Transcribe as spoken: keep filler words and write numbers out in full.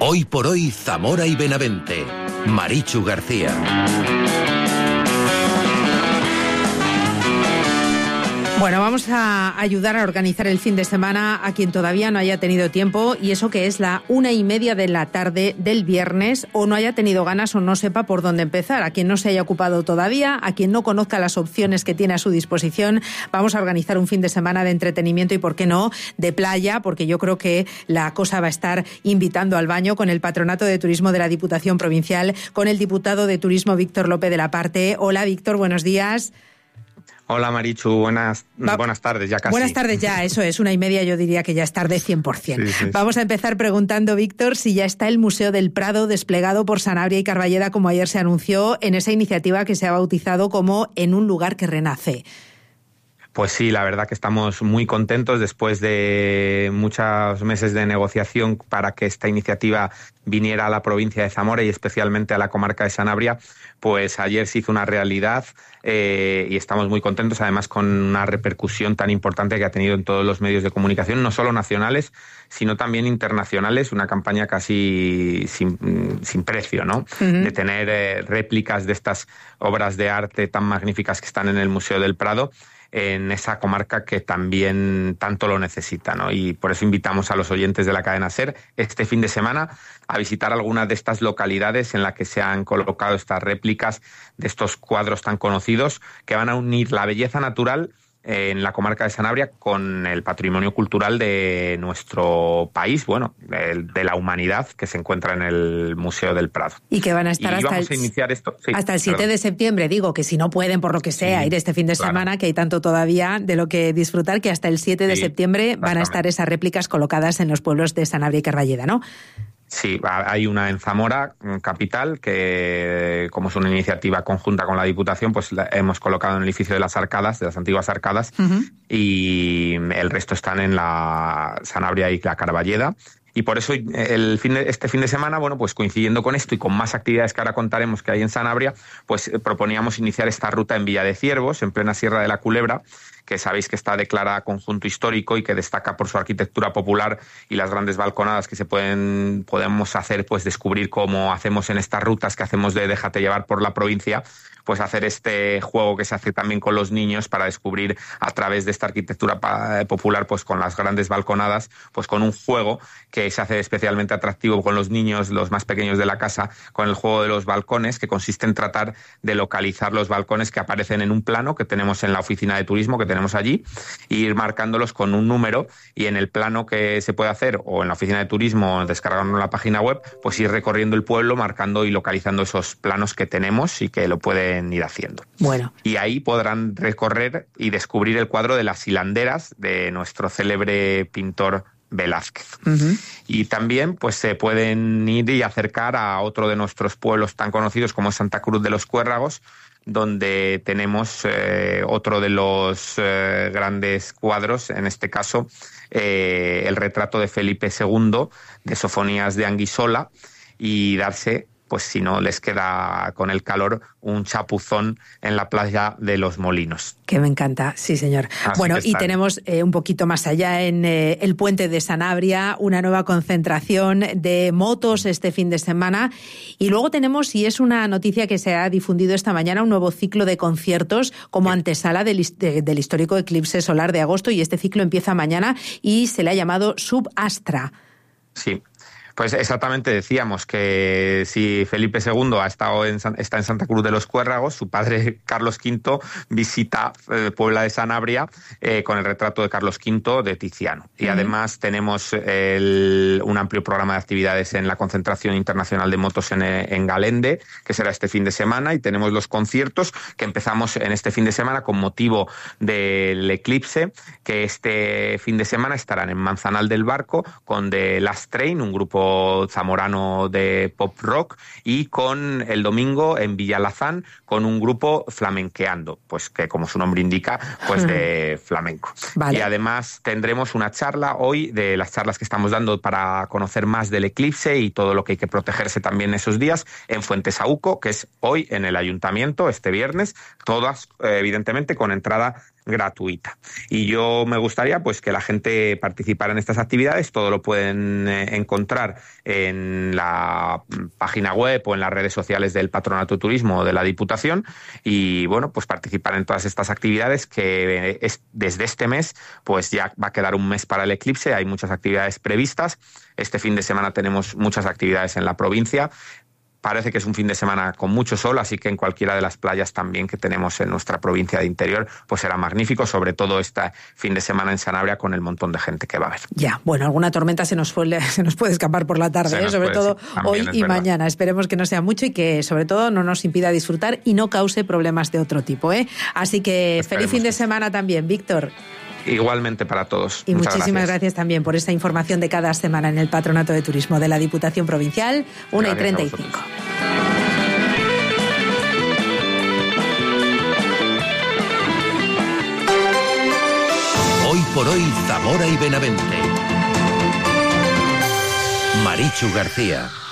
Hoy por hoy, Zamora y Benavente. Marichu García. Bueno, vamos a ayudar a organizar el fin de semana a quien todavía no haya tenido tiempo, y eso que es la una y media de la tarde del viernes, o no haya tenido ganas o no sepa por dónde empezar. A quien no se haya ocupado todavía, a quien no conozca las opciones que tiene a su disposición, vamos a organizar un fin de semana de entretenimiento y, por qué no, de playa, porque yo creo que la cosa va a estar invitando al baño, con el Patronato de Turismo de la Diputación Provincial, con el diputado de Turismo Víctor López de la Parte. Hola, Víctor, buenos días. Hola Marichu, buenas, Va, buenas tardes, ya casi. Buenas tardes ya, eso es, una y media yo diría que ya es tarde cien por ciento. Sí, sí, Vamos a empezar preguntando, Víctor, si ya está el Museo del Prado desplegado por Sanabria y Carballeda, como ayer se anunció en esa iniciativa que se ha bautizado como En un lugar que renace. Pues sí, la verdad que estamos muy contentos después de muchos meses de negociación para que esta iniciativa viniera a la provincia de Zamora y especialmente a la comarca de Sanabria. Pues ayer se hizo una realidad eh, y estamos muy contentos, además con una repercusión tan importante que ha tenido en todos los medios de comunicación, no solo nacionales, sino también internacionales, una campaña casi sin, sin precio, ¿no? Uh-huh. De tener eh, réplicas de estas obras de arte tan magníficas que están en el Museo del Prado, en esa comarca que también tanto lo necesita, ¿no? Y por eso invitamos a los oyentes de la cadena SER este fin de semana a visitar algunas de estas localidades en las que se han colocado estas réplicas de estos cuadros tan conocidos que van a unir la belleza natural en la comarca de Sanabria con el patrimonio cultural de nuestro país, bueno, de la humanidad, que se encuentra en el Museo del Prado. Y que van a estar hasta el, a iniciar esto. Sí, hasta el siete perdón. de septiembre, digo, que si no pueden, por lo que sea, sí, ir este fin de claro. semana, que hay tanto todavía de lo que disfrutar, que hasta el siete de sí, septiembre van a estar esas réplicas colocadas en los pueblos de Sanabria y Carballeda, ¿no? Sí, hay una en Zamora, capital, que como es una iniciativa conjunta con la Diputación, pues la hemos colocado en el edificio de las Arcadas, de las antiguas Arcadas, uh-huh. y el resto están en la Sanabria y la Carballeda. Y por eso el fin de, este fin de semana, bueno, pues coincidiendo con esto y con más actividades que ahora contaremos que hay en Sanabria, pues proponíamos iniciar esta ruta en Villa de Ciervos, en plena Sierra de la Culebra, que sabéis que está declarada conjunto histórico y que destaca por su arquitectura popular y las grandes balconadas que se pueden podemos hacer, pues descubrir cómo hacemos en estas rutas que hacemos de Déjate llevar por la provincia, pues hacer este juego que se hace también con los niños para descubrir a través de esta arquitectura popular, pues con las grandes balconadas, pues con un juego que se hace especialmente atractivo con los niños, los más pequeños de la casa, con el juego de los balcones, que consiste en tratar de localizar los balcones que aparecen en un plano que tenemos en la oficina de turismo que tenemos allí, e ir marcándolos con un número, y en el plano que se puede hacer o en la oficina de turismo descargando la página web, pues ir recorriendo el pueblo marcando y localizando esos planos que tenemos y que lo pueden ir haciendo. Bueno. Y ahí podrán recorrer y descubrir el cuadro de las hilanderas de nuestro célebre pintor Velázquez. Uh-huh. Y también pues se pueden ir y acercar a otro de nuestros pueblos tan conocidos como Santa Cruz de los Cuérragos, donde tenemos eh, otro de los eh, grandes cuadros, en este caso eh, el retrato de Felipe segundo de Sofonías de Anguissola, y darse, pues si no les queda con el calor, un chapuzón en la playa de Los Molinos. Que me encanta, sí señor. Así bueno, y tenemos eh, un poquito más allá en eh, el puente de Sanabria, una nueva concentración de motos este fin de semana, y luego tenemos, y es una noticia que se ha difundido esta mañana, un nuevo ciclo de conciertos como antesala del, de, del histórico eclipse solar de agosto, y este ciclo empieza mañana y se le ha llamado Sub-Astra. Sí. Pues exactamente, decíamos que si Felipe segundo ha estado en, está en Santa Cruz de los Cuérragos, su padre Carlos quinto visita eh, Puebla de Sanabria eh, con el retrato de Carlos quinto de Tiziano. Y uh-huh. además tenemos el, un amplio programa de actividades en la concentración internacional de motos en, en Galende, que será este fin de semana, y tenemos los conciertos que empezamos en este fin de semana con motivo del eclipse, que este fin de semana estarán en Manzanal del Barco con The Last Train, un grupo zamorano de pop rock, y con el domingo en Villalazán con un grupo flamenqueando, pues que como su nombre indica, pues de flamenco. Vale. Y además tendremos una charla hoy, de las charlas que estamos dando para conocer más del eclipse y todo lo que hay que protegerse también esos días, en Fuentesauco, que es hoy en el ayuntamiento, este viernes, todas eh, evidentemente con entrada gratuita. Y yo me gustaría pues que la gente participara en estas actividades. Todo lo pueden eh, encontrar en la página web o en las redes sociales del Patronato de Turismo o de la Diputación, y bueno, pues participar en todas estas actividades que es, desde este mes pues ya va a quedar un mes para el eclipse. Hay muchas actividades previstas. Este fin de semana tenemos muchas actividades en la provincia. Parece que es un fin de semana con mucho sol, así que en cualquiera de las playas también que tenemos en nuestra provincia de interior, pues será magnífico, sobre todo este fin de semana en Sanabria con el montón de gente que va a haber. Ya, bueno, alguna tormenta se nos, fue, se nos puede escapar por la tarde, ¿eh? sobre puede, todo sí, hoy y verdad. mañana. Esperemos que no sea mucho y que sobre todo no nos impida disfrutar y no cause problemas de otro tipo, ¿eh? Así que Esperemos feliz fin de semana también, Víctor. Igualmente para todos. Y Muchas muchísimas gracias. gracias también por esta información de cada semana en el Patronato de Turismo de la Diputación Provincial, una y treinta y cinco. Hoy por hoy, Zamora y Benavente. Marichu García.